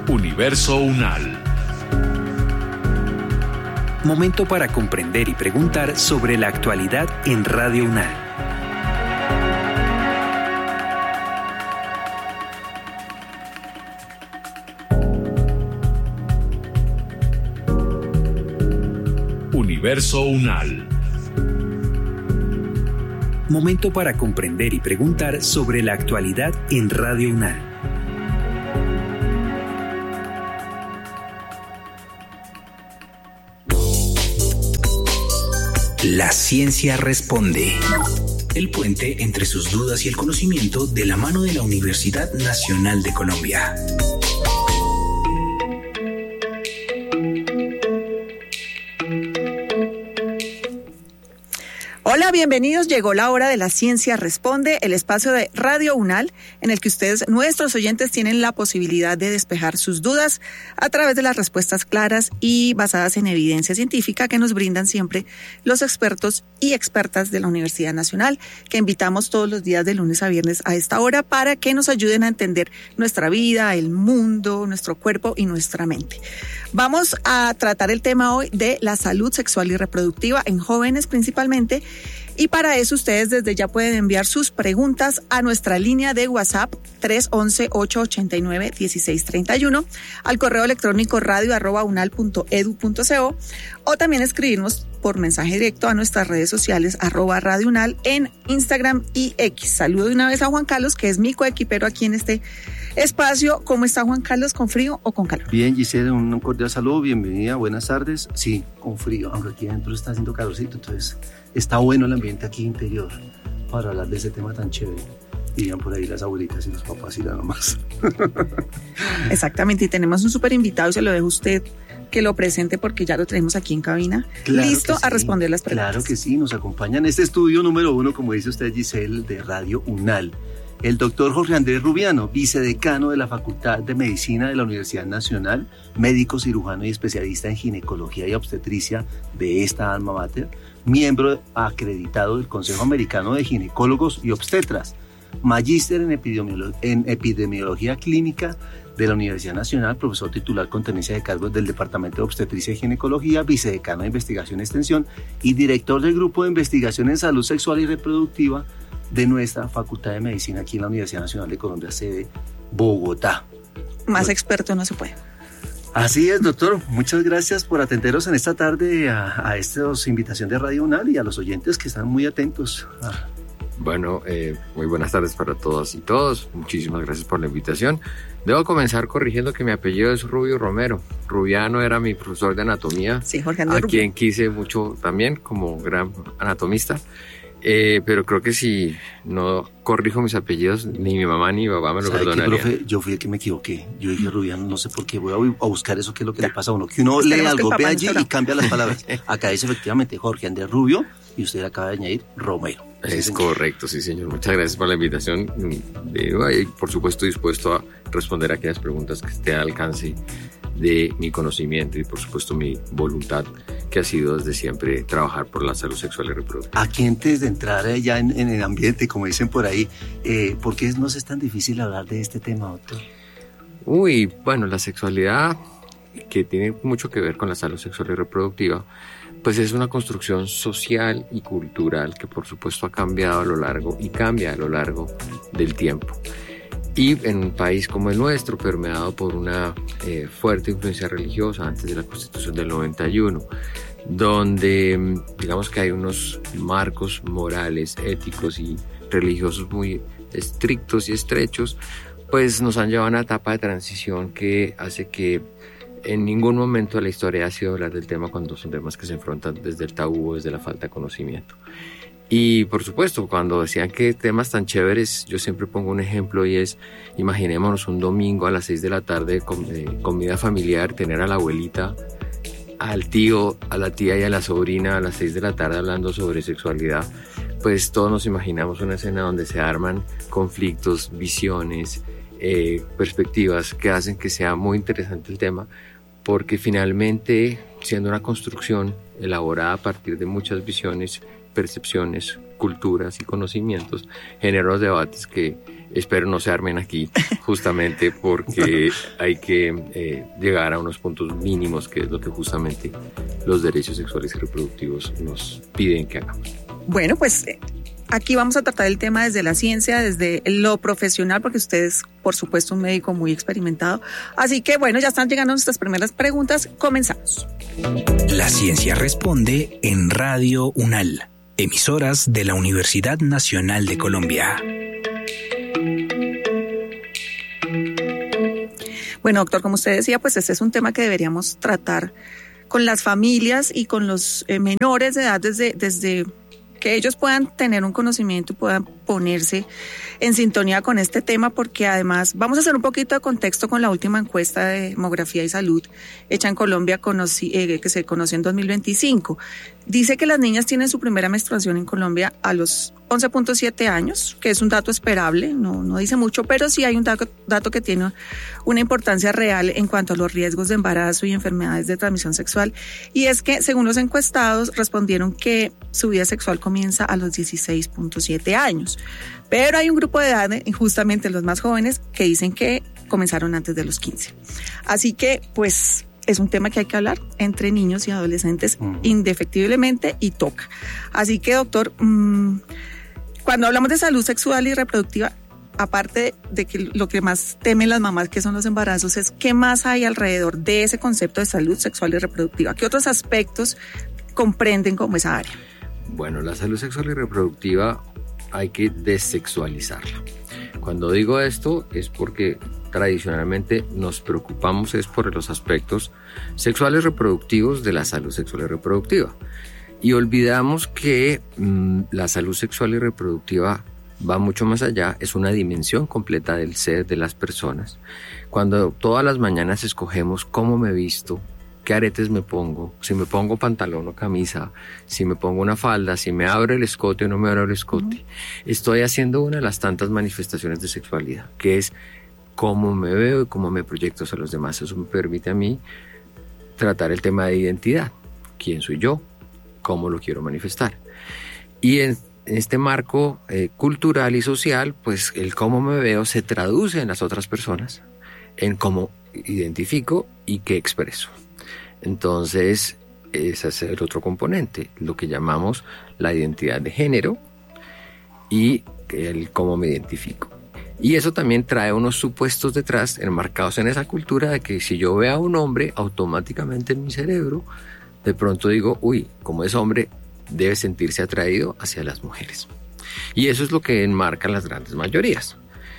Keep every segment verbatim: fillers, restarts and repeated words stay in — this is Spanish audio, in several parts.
Universo Unal. Momento para comprender y preguntar sobre la actualidad en Radio Unal. Universo Unal. Momento para comprender y preguntar sobre la actualidad en Radio Unal. La ciencia responde. El puente entre sus dudas y el conocimiento de la mano de la Universidad Nacional de Colombia. Hola, bienvenidos. Llegó la hora de La Ciencia Responde, el espacio de Radio Unal, en el que ustedes, nuestros oyentes, tienen la posibilidad de despejar sus dudas a través de las respuestas claras y basadas en evidencia científica que nos brindan siempre los expertos y expertas de la Universidad Nacional, que invitamos todos los días de lunes a viernes a esta hora para que nos ayuden a entender nuestra vida, el mundo, nuestro cuerpo y nuestra mente. Vamos a tratar el tema hoy de la salud sexual y reproductiva en jóvenes principalmente. Y para eso ustedes desde ya pueden enviar sus preguntas a nuestra línea de WhatsApp tres once, ocho ochenta y nueve, dieciséis treinta y uno, al correo electrónico radio arroba unal punto edu punto co, o también escribirnos por mensaje directo a nuestras redes sociales arroba Radio Unal en Instagram y X. Saludo de una vez a Juan Carlos, que es mi coequipero aquí en este espacio. ¿Cómo está Juan Carlos? ¿Con frío o con calor? Bien, Giselle, un cordial saludo, bienvenida, buenas tardes. Sí, con frío, aunque aquí adentro está haciendo calorcito, entonces está bueno el ambiente aquí interior para hablar de ese tema tan chévere. Dirían por ahí las abuelitas y los papás y nada más. Exactamente, y tenemos un súper invitado y se lo dejo a usted que lo presente porque ya lo tenemos aquí en cabina, claro, listo sí, a responder las preguntas. Claro que sí, nos acompaña en este estudio número uno, como dice usted, Giselle, de Radio Unal, el doctor Jorge Andrés Rubiano, vicedecano de la Facultad de Medicina de la Universidad Nacional, médico cirujano y especialista en ginecología y obstetricia de esta alma mater, miembro acreditado del Consejo Americano de Ginecólogos y Obstetras, magíster en, epidemiolo- en epidemiología clínica de la Universidad Nacional, profesor titular con tenencia de cargos del Departamento de Obstetricia y Ginecología, vicedecano de Investigación y Extensión y director del Grupo de Investigación en Salud Sexual y Reproductiva de nuestra Facultad de Medicina aquí en la Universidad Nacional de Colombia, sede Bogotá. Más experto no se puede. Así es, doctor. Muchas gracias por atenderos en esta tarde a, a esta invitación de Radio Unal y a los oyentes que están muy atentos. Ah. Bueno, eh, muy buenas tardes para todas y todos. Muchísimas gracias por la invitación. Debo comenzar corrigiendo que mi apellido es Rubio Romero. Rubiano era mi profesor de anatomía, sí, Jorge a Rubio, quien quise mucho también como gran anatomista. Eh, pero creo que si no corrijo mis apellidos, ni mi mamá ni mi papá me lo perdonarían. Profe, yo fui el que me equivoqué. Yo dije Rubiano, no sé por qué. Voy a, a buscar eso, que es lo que ya le pasa a uno. Que uno lee algo, ve allí y cambia las palabras. Acá dice efectivamente Jorge Andrés Rubio y usted acaba de añadir Romero. Es correcto, sí, señor. Muchas gracias por la invitación. Y por supuesto dispuesto a responder a aquellas preguntas que esté al alcance de mi conocimiento y por supuesto mi voluntad, que ha sido desde siempre trabajar por la salud sexual y reproductiva. Aquí antes de entrar ya en, en el ambiente, como dicen por ahí, eh, ¿por qué no es tan difícil hablar de este tema, doctor? Uy, bueno, la sexualidad, que tiene mucho que ver con la salud sexual y reproductiva, pues es una construcción social y cultural que por supuesto ha cambiado a lo largo y cambia a lo largo del tiempo. Y en un país como el nuestro, permeado por una eh, fuerte influencia religiosa antes de la Constitución del noventa y uno, donde digamos que hay unos marcos morales, éticos y religiosos muy estrictos y estrechos, pues nos han llevado a una etapa de transición que hace que en ningún momento de la historia ha sido hablar del tema cuando son temas que se enfrentan desde el tabú o desde la falta de conocimiento. Y por supuesto, cuando decían que temas tan chéveres, yo siempre pongo un ejemplo y es, imaginémonos un domingo a las seis de la tarde, com- eh, comida familiar, tener a la abuelita, al tío, a la tía y a la sobrina a las seis de la tarde hablando sobre sexualidad. Pues todos nos imaginamos una escena donde se arman conflictos, visiones, eh, perspectivas que hacen que sea muy interesante el tema, porque finalmente, siendo una construcción elaborada a partir de muchas visiones, percepciones, culturas y conocimientos, genera los debates que Espero no se armen aquí, justamente porque hay que eh, llegar a unos puntos mínimos, que es lo que justamente los derechos sexuales y reproductivos nos piden que hagamos. Bueno, pues aquí vamos a tratar el tema desde la ciencia, desde lo profesional, porque usted es, por supuesto, un médico muy experimentado. Así que, bueno, ya están llegando nuestras primeras preguntas. Comenzamos. La ciencia responde en Radio UNAL, emisoras de la Universidad Nacional de Colombia. Bueno, doctor, como usted decía, pues este es un tema que deberíamos tratar con las familias y con los eh, menores de edad desde, desde que ellos puedan tener un conocimiento y puedan ponerse en sintonía con este tema, porque además vamos a hacer un poquito de contexto con la última encuesta de demografía y salud hecha en Colombia, conocí, eh, que se conoció en dos mil veinticinco. Dice que las niñas tienen su primera menstruación en Colombia a los once punto siete años, que es un dato esperable, no, no dice mucho, pero sí hay un dato, dato que tiene una importancia real en cuanto a los riesgos de embarazo y enfermedades de transmisión sexual, y es que según los encuestados respondieron que su vida sexual comienza a los dieciséis punto siete años, pero hay un grupo de edad, justamente los más jóvenes, que dicen que comenzaron antes de los quince. Así que, pues, es un tema que hay que hablar entre niños y adolescentes uh-huh. indefectiblemente y toca. Así que, doctor, mmm, cuando hablamos de salud sexual y reproductiva, aparte de que lo que más temen las mamás, que son los embarazos, es qué más hay alrededor de ese concepto de salud sexual y reproductiva. ¿Qué otros aspectos comprenden como esa área? Bueno, la salud sexual y reproductiva hay que desexualizarla. Cuando digo esto es porque tradicionalmente nos preocupamos es por los aspectos sexuales reproductivos de la salud sexual y reproductiva. Y olvidamos que mmm, la salud sexual y reproductiva va mucho más allá, es una dimensión completa del ser de las personas. Cuando todas las mañanas escogemos cómo me visto, qué aretes me pongo, si me pongo pantalón o camisa, si me pongo una falda, si me abro el escote o no me abro el escote, uh-huh. estoy haciendo una de las tantas manifestaciones de sexualidad, que es cómo me veo y cómo me proyecto hacia los demás. Eso me permite a mí tratar el tema de identidad. ¿Quién soy yo? ¿Cómo lo quiero manifestar? Y en este marco eh, cultural y social, pues el cómo me veo se traduce en las otras personas, en cómo identifico y qué expreso. Entonces, ese es el otro componente, lo que llamamos la identidad de género y el cómo me identifico. Y eso también trae unos supuestos detrás, enmarcados en esa cultura de que si yo veo a un hombre, automáticamente en mi cerebro, de pronto digo, uy, como es hombre, debe sentirse atraído hacia las mujeres. Y eso es lo que enmarcan las grandes mayorías.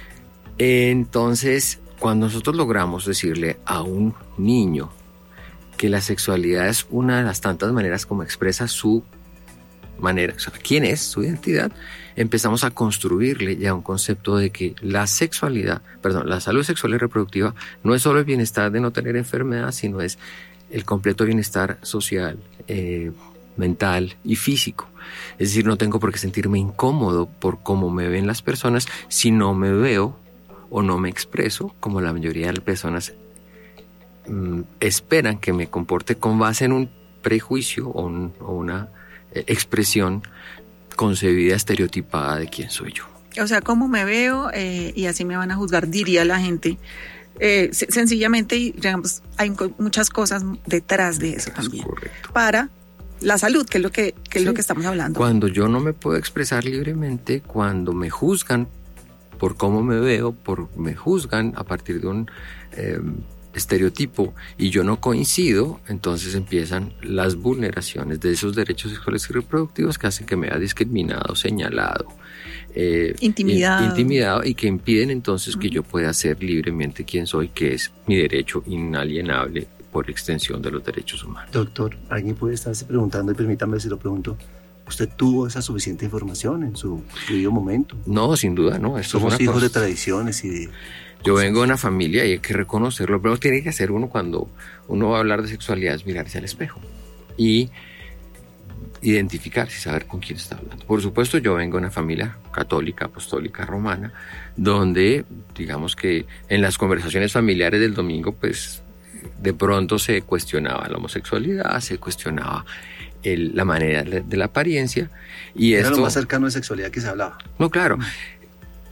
Entonces, cuando nosotros logramos decirle a un niño que la sexualidad es una de las tantas maneras como expresa su manera, o sea, quién es, su identidad, empezamos a construirle ya un concepto de que la sexualidad, perdón, la salud sexual y reproductiva no es solo el bienestar de no tener enfermedad, sino es el completo bienestar social, eh, mental y físico. Es decir, no tengo por qué sentirme incómodo por cómo me ven las personas si no me veo o no me expreso como la mayoría de las personas mm, esperan que me comporte con base en un prejuicio o, un, o una eh, expresión concebida, estereotipada de quién soy yo. O sea, cómo me veo eh, y así me van a juzgar, diría la gente. Eh, sencillamente, y digamos, hay muchas cosas detrás de eso también. Es correcto. Para la salud, que es lo que, que, sí. es lo que estamos hablando. Cuando yo no me puedo expresar libremente, cuando me juzgan por cómo me veo, por me juzgan a partir de un eh, estereotipo y yo no coincido, entonces empiezan las vulneraciones de esos derechos sexuales y reproductivos que hacen que me vea discriminado, señalado, eh, intimidado. intimidado y que impiden entonces uh-huh. que yo pueda ser libremente quien soy, que es mi derecho inalienable por extensión de los derechos humanos. Doctor, alguien puede estarse preguntando, y permítame si lo pregunto, ¿usted tuvo esa suficiente información en su debido momento? No, sin duda, no. Esto Somos es una hijos cosa. de tradiciones y de... Yo vengo de una familia y hay que reconocerlo, pero tiene que hacer uno cuando uno va a hablar de sexualidad es mirarse al espejo y identificarse y saber con quién está hablando. Por supuesto, yo vengo de una familia católica, apostólica, romana, donde, digamos que en las conversaciones familiares del domingo, pues de pronto se cuestionaba la homosexualidad, se cuestionaba el, la manera de, de la apariencia. Y Era esto, lo más cercano de sexualidad que se hablaba. No, claro.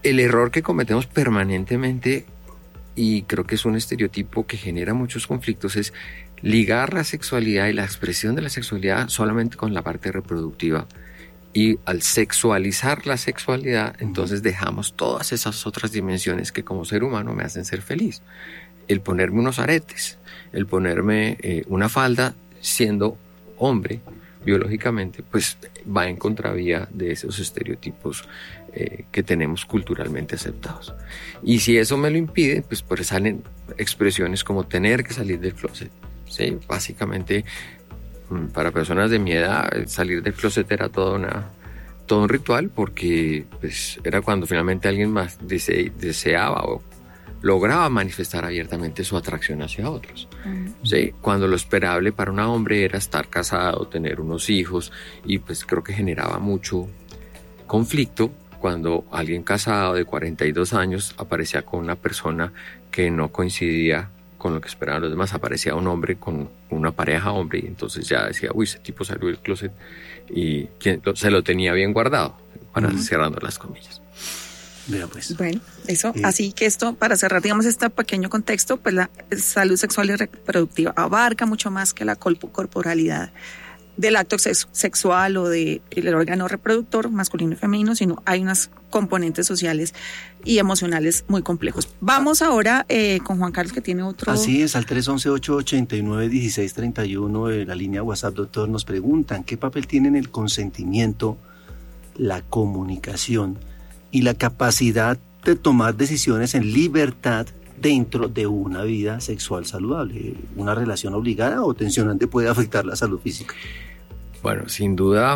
el error que cometemos permanentemente, y creo que es un estereotipo que genera muchos conflictos, es ligar la sexualidad y la expresión de la sexualidad solamente con la parte reproductiva. Y al sexualizar la sexualidad, entonces dejamos todas esas otras dimensiones que como ser humano me hacen ser feliz. El ponerme unos aretes, el ponerme eh, una falda siendo hombre biológicamente, pues va en contravía de esos estereotipos eh, que tenemos culturalmente aceptados. Y si eso me lo impide, pues, pues salen expresiones como tener que salir del closet. ¿Sí? Básicamente, para personas de mi edad, salir del closet era toda una, todo un ritual, porque pues, era cuando finalmente alguien más dese, deseaba o lograba manifestar abiertamente su atracción hacia otros. Uh-huh. ¿Sí? Cuando lo esperable para un hombre era estar casado, tener unos hijos, y pues creo que generaba mucho conflicto cuando alguien casado de cuarenta y dos años aparecía con una persona que no coincidía con lo que esperaban los demás. Aparecía un hombre con una pareja hombre y entonces ya decía, uy, ese tipo salió del closet y se lo tenía bien guardado, para uh-huh. cerrando las comillas. Mira, pues. Bueno, eso, eh. así que esto, para cerrar, digamos, este pequeño contexto, pues la salud sexual y reproductiva abarca mucho más que la corporalidad del acto sex- sexual o del órgano reproductor masculino y femenino, sino hay unas componentes sociales y emocionales muy complejos. Vamos ahora eh, con Juan Carlos, que tiene otro... Así es, al tres once, ocho ochenta y nueve, dieciséis treinta y uno de la línea WhatsApp, doctor, nos preguntan ¿qué papel tienen el consentimiento, la comunicación y la capacidad de tomar decisiones en libertad dentro de una vida sexual saludable? ¿Una relación obligada o tensionante puede afectar la salud física? Bueno, sin duda,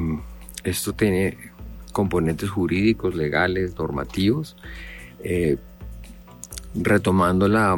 esto tiene componentes jurídicos, legales, normativos. Eh, retomando la,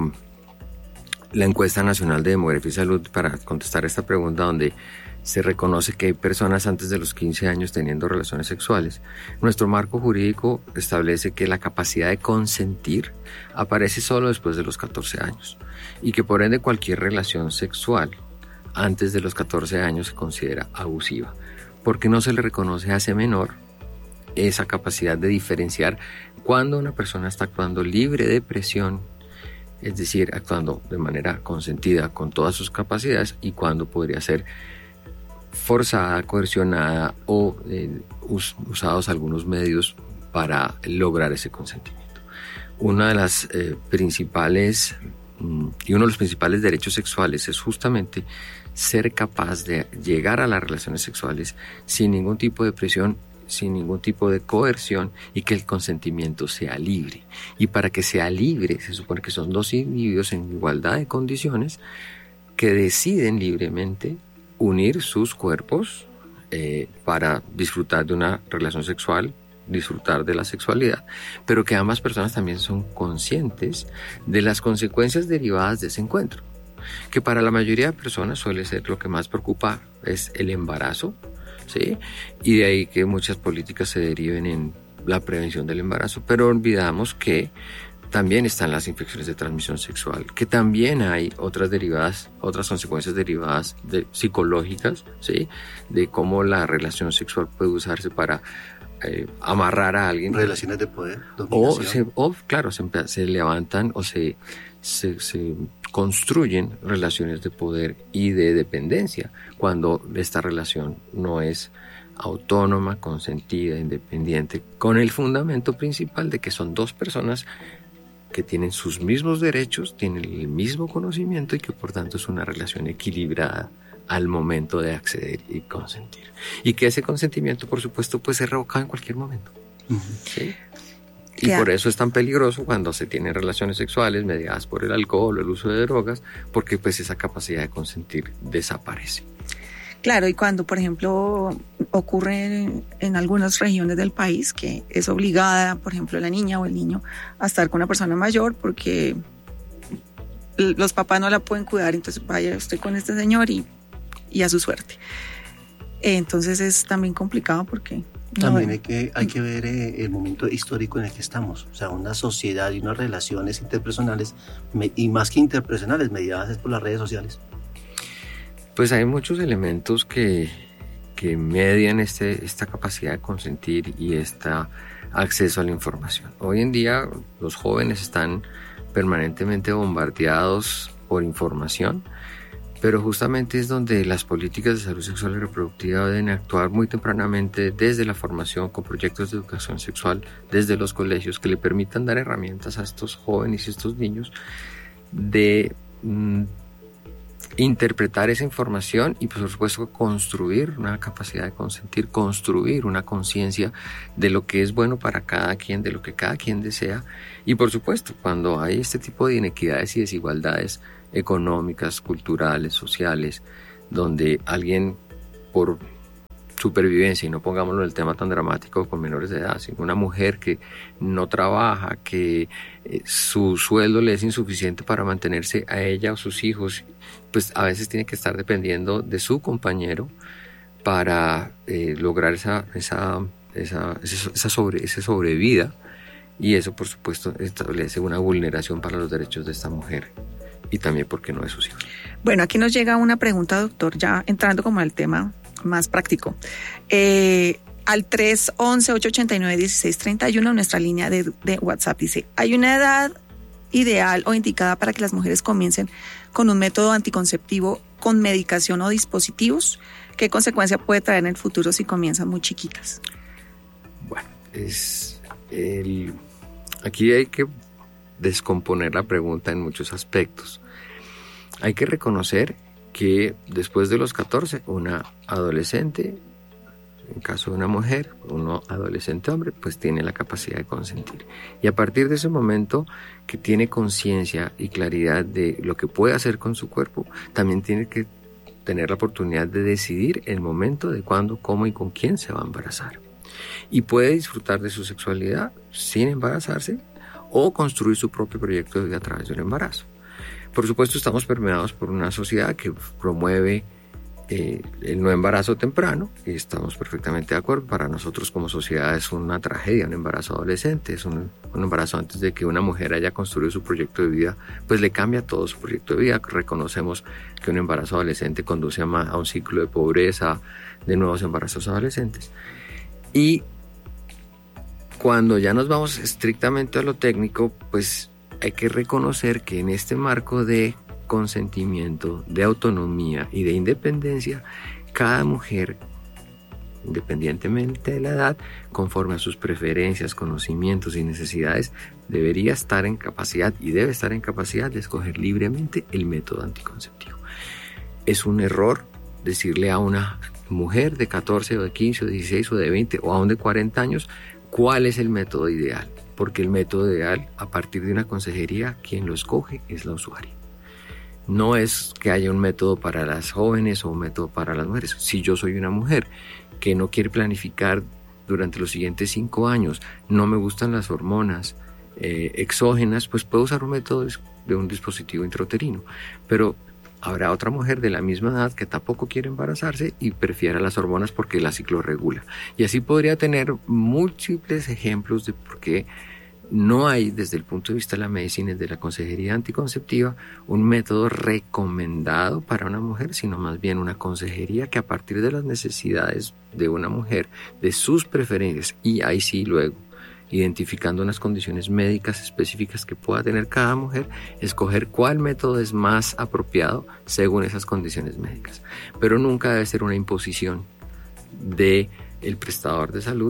la encuesta nacional de demografía y salud para contestar esta pregunta, donde se reconoce que hay personas antes de los quince años teniendo relaciones sexuales. Nuestro marco jurídico establece que la capacidad de consentir aparece solo después de los catorce años y que por ende cualquier relación sexual antes de los catorce años se considera abusiva, porque no se le reconoce a ese menor esa capacidad de diferenciar cuando una persona está actuando libre de presión, es decir, actuando de manera consentida con todas sus capacidades, y cuando podría ser forzada, coercionada o eh, us, usados algunos medios para lograr ese consentimiento. Una de las eh, principales mm, y uno de los principales derechos sexuales es justamente ser capaz de llegar a las relaciones sexuales sin ningún tipo de presión, sin ningún tipo de coerción, y que el consentimiento sea libre. Y para que sea libre, se supone que son dos individuos en igualdad de condiciones que deciden libremente unir sus cuerpos eh, para disfrutar de una relación sexual, disfrutar de la sexualidad, pero que ambas personas también son conscientes de las consecuencias derivadas de ese encuentro, que para la mayoría de personas suele ser lo que más preocupa, es el embarazo, ¿sí? Y de ahí que muchas políticas se deriven en la prevención del embarazo, pero olvidamos que también están las infecciones de transmisión sexual, que también hay otras derivadas, otras consecuencias derivadas de, psicológicas, ¿sí? De cómo la relación sexual puede usarse para eh, amarrar a alguien. Relaciones de poder, o, se, o claro, se, se levantan o se, se, se construyen relaciones de poder y de dependencia, cuando esta relación no es autónoma, consentida, independiente, con el fundamento principal de que son dos personas que tienen sus mismos derechos, tienen el mismo conocimiento y que por tanto es una relación equilibrada al momento de acceder y consentir. Y que ese consentimiento, por supuesto, puede ser revocado en cualquier momento. Uh-huh. ¿Sí? Y yeah. por eso es tan peligroso cuando se tienen relaciones sexuales mediadas por el alcohol o el uso de drogas, porque pues esa capacidad de consentir desaparece. Claro, y cuando, por ejemplo, ocurre en, en algunas regiones del país que es obligada, por ejemplo, la niña o el niño a estar con una persona mayor porque los papás no la pueden cuidar, entonces vaya usted con este señor y, y a su suerte. Entonces es también complicado porque... También no, hay que, hay que ver eh, el momento histórico en el que estamos, o sea, una sociedad y unas relaciones interpersonales, me, y más que interpersonales, mediadas por las redes sociales. Pues hay muchos elementos que, que median este, esta capacidad de consentir y este acceso a la información. Hoy en día los jóvenes están permanentemente bombardeados por información, pero justamente es donde las políticas de salud sexual y reproductiva deben actuar muy tempranamente desde la formación con proyectos de educación sexual desde los colegios que le permitan dar herramientas a estos jóvenes y estos niños de mm, interpretar esa información y por supuesto construir una capacidad de consentir, construir una conciencia de lo que es bueno para cada quien, de lo que cada quien desea. Y por supuesto, cuando hay este tipo de inequidades y desigualdades económicas, culturales, sociales, donde alguien por supervivencia, y no pongámoslo en el tema tan dramático con menores de edad, sino una mujer que no trabaja, que eh, su sueldo le es insuficiente para mantenerse a ella o sus hijos, pues a veces tiene que estar dependiendo de su compañero para eh, lograr esa, esa, esa, esa, sobre, esa sobrevida, y eso por supuesto establece una vulneración para los derechos de esta mujer y también porque no es sus hijos. Bueno, aquí nos llega una pregunta, doctor, ya entrando como al tema más práctico. Eh, al tres once, ocho ochenta y nueve, dieciséis treinta y uno, nuestra línea de, de WhatsApp dice, ¿hay una edad ideal o indicada para que las mujeres comiencen con un método anticonceptivo con medicación o dispositivos? ¿Qué consecuencia puede traer en el futuro si comienzan muy chiquitas? Bueno, es el, aquí hay que descomponer la pregunta en muchos aspectos. Hay que reconocer que después de los catorce, una adolescente, en caso de una mujer, uno adolescente hombre, pues tiene la capacidad de consentir. Y a partir de ese momento que tiene conciencia y claridad de lo que puede hacer con su cuerpo, también tiene que tener la oportunidad de decidir el momento de cuándo, cómo y con quién se va a embarazar. Y puede disfrutar de su sexualidad sin embarazarse o construir su propio proyecto de vida a través del embarazo. Por supuesto, estamos permeados por una sociedad que promueve eh, el no embarazo temprano, y estamos perfectamente de acuerdo. Para nosotros como sociedad es una tragedia un embarazo adolescente, es un, un embarazo antes de que una mujer haya construido su proyecto de vida, pues le cambia todo su proyecto de vida. Reconocemos que un embarazo adolescente conduce a, a un ciclo de pobreza, de nuevos embarazos adolescentes. Y cuando ya nos vamos estrictamente a lo técnico, pues hay que reconocer que en este marco de consentimiento, de autonomía y de independencia, cada mujer, independientemente de la edad, conforme a sus preferencias, conocimientos y necesidades, debería estar en capacidad y debe estar en capacidad de escoger libremente el método anticonceptivo. Es un error decirle a una mujer de catorce o de quince o de dieciséis o de veinte o aún de cuarenta años cuál es el método ideal, porque el método ideal, a partir de una consejería, quien lo escoge es la usuaria. No es que haya un método para las jóvenes o un método para las mujeres. Si yo soy una mujer que no quiere planificar durante los siguientes cinco años, no me gustan las hormonas eh, exógenas, pues puedo usar un método de un dispositivo intrauterino. Pero habrá otra mujer de la misma edad que tampoco quiere embarazarse y prefiere las hormonas porque la ciclorregula. Y así podría tener múltiples ejemplos de por qué no hay, desde el punto de vista de la medicina y de la consejería anticonceptiva, un método recomendado para una mujer, sino más bien una consejería que a partir de las necesidades de una mujer, de sus preferencias, y ahí sí luego, identificando unas condiciones médicas específicas que pueda tener cada mujer, escoger cuál método es más apropiado según esas condiciones médicas. Pero nunca debe ser una imposición del prestador de salud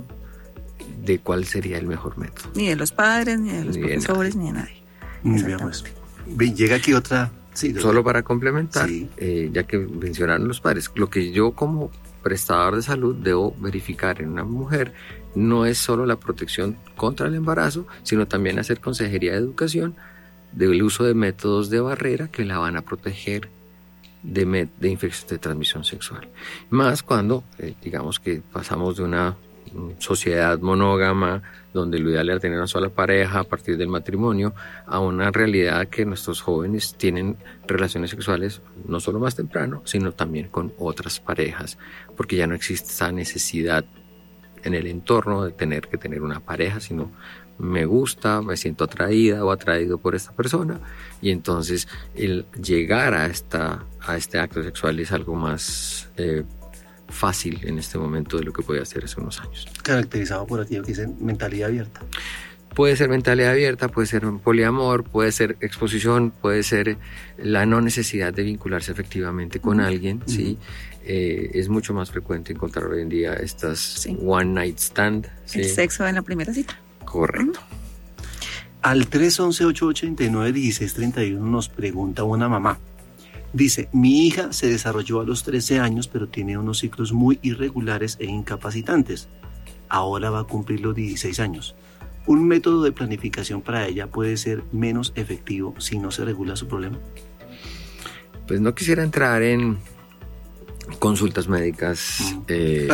de cuál sería el mejor método. Ni de los padres, ni de los Ni de profesores, ni de nadie. Muy bien, pues. Bien, llega aquí otra... Sí, doctor. Solo para complementar, Sí. eh, ya que mencionaron los padres, lo que yo como prestador de salud debo verificar en una mujer no es solo la protección contra el embarazo, sino también hacer consejería de educación del uso de métodos de barrera que la van a proteger de, met- de infecciones de transmisión sexual. Más cuando, eh, digamos que pasamos de una mm, sociedad monógama, donde lo ideal era tener una sola pareja a partir del matrimonio, a una realidad que nuestros jóvenes tienen relaciones sexuales no solo más temprano, sino también con otras parejas, porque ya no existe esa necesidad en el entorno de tener que tener una pareja, sino me gusta, me siento atraída o atraído por esta persona, y entonces el llegar a, esta, a este acto sexual es algo más eh, fácil en este momento de lo que podía ser hace unos años. Caracterizado por aquello que dicen mentalidad abierta. Puede ser mentalidad abierta, puede ser un poliamor, puede ser exposición, puede ser la no necesidad de vincularse efectivamente con uh-huh. alguien, uh-huh. ¿sí? Eh, es mucho más frecuente encontrar hoy en día estas sí. one night stand. ¿sí? El sexo en la primera cita. Correcto. Uh-huh. Al tres once, ocho ochenta y nueve, dieciséis treinta y uno nos pregunta una mamá. Dice, mi hija se desarrolló a los trece años, pero tiene unos ciclos muy irregulares e incapacitantes. Ahora va a cumplir los dieciséis años. ¿Un método de planificación para ella puede ser menos efectivo si no se regula su problema? Pues no quisiera entrar en consultas médicas. Mm. Eh,